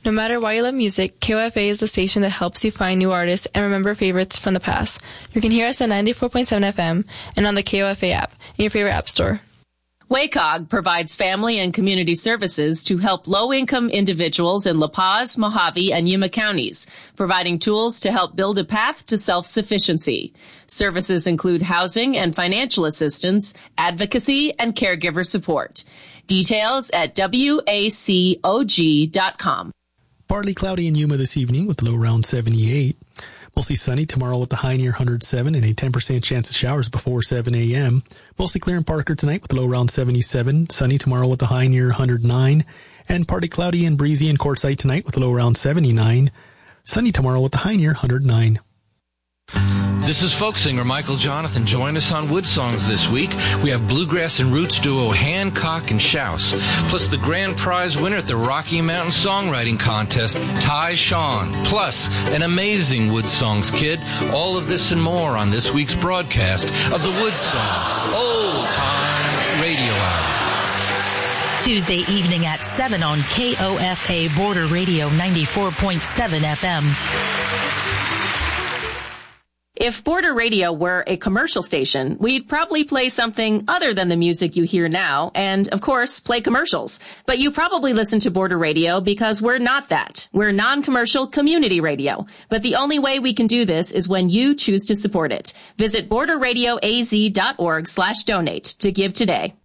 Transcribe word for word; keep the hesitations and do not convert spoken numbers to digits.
No matter why you love music, K O F A is the station that helps you find new artists and remember favorites from the past. You can hear us at ninety-four point seven F M and on the K O F A app in your favorite app store. W A C O G provides family and community services to help low-income individuals in La Paz, Mojave, and Yuma counties, providing tools to help build a path to self-sufficiency. Services include housing and financial assistance, advocacy, and caregiver support. Details at W A C O G dot com. Partly cloudy in Yuma this evening with a low around seventy-eight. Mostly sunny tomorrow with a high near one hundred seven and a ten percent chance of showers before seven a.m. Mostly clear in Parker tonight with a low around seventy-seven. Sunny tomorrow with a high near one hundred nine. And partly cloudy and breezy in Quartzsite tonight with a low around seventy-nine. Sunny tomorrow with a high near one hundred nine. This is folk singer Michael Jonathan. Join us on Wood Songs this week. We have bluegrass and roots duo Hancock and Shouse, plus the grand prize winner at the Rocky Mountain Songwriting Contest, Ty Sean, plus an amazing Wood Songs kid. All of this and more on this week's broadcast of the Wood Songs Old Time Radio Hour. Tuesday evening at seven on K O F A Border Radio ninety-four point seven F M. If Border Radio were a commercial station, we'd probably play something other than the music you hear now, and, of course, play commercials. But you probably listen to Border Radio because we're not that. We're non-commercial community radio. But the only way we can do this is when you choose to support it. Visit border radio a z dot org slash donate to give today.